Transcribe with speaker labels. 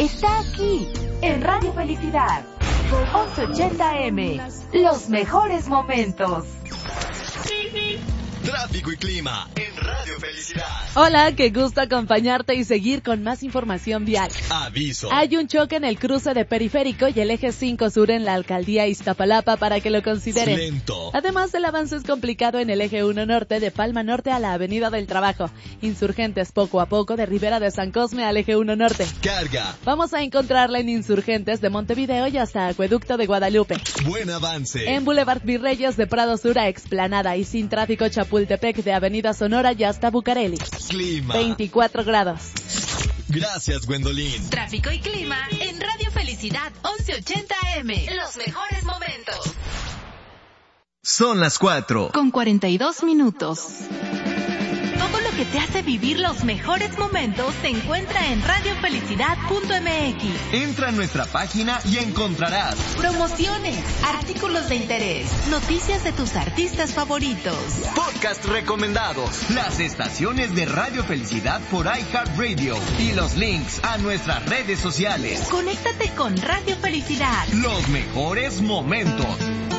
Speaker 1: está aquí, en Radio Felicidad. 1180M, los mejores momentos.
Speaker 2: Tráfico y clima en Radio Felicidad.
Speaker 3: Hola, qué gusto acompañarte y seguir con más información vial.
Speaker 2: Aviso.
Speaker 3: Hay un choque en el cruce de Periférico y el eje 5 sur en la alcaldía Iztapalapa para que lo consideren.
Speaker 2: Lento.
Speaker 3: Además, el avance es complicado en el eje 1 norte de Palma Norte a la Avenida del Trabajo. Insurgentes poco a poco de Ribera de San Cosme al eje 1 norte.
Speaker 2: Carga.
Speaker 3: Vamos a encontrarla en Insurgentes de Montevideo y hasta Acueducto de Guadalupe.
Speaker 2: Buen avance.
Speaker 3: En Boulevard Virreyes de Prado Sur a Explanada y sin tráfico Chapultepec de Avenida Sonora y hasta Bucareli.
Speaker 2: Clima.
Speaker 3: 24 grados.
Speaker 2: Gracias, Gwendolyn.
Speaker 1: Tráfico y clima en Radio Felicidad 1180M. Los mejores momentos.
Speaker 4: Son las 4.
Speaker 1: Con 42 minutos. Todo lo que te hace vivir los mejores momentos se encuentra en radiofelicidad.mx.
Speaker 4: Entra a nuestra página y encontrarás
Speaker 1: Promociones, artículos de interés, noticias de tus artistas favoritos,
Speaker 4: podcast recomendados, las estaciones de Radio Felicidad por iHeartRadio y los links a nuestras redes sociales.
Speaker 1: Conéctate con Radio Felicidad.
Speaker 4: Los mejores momentos.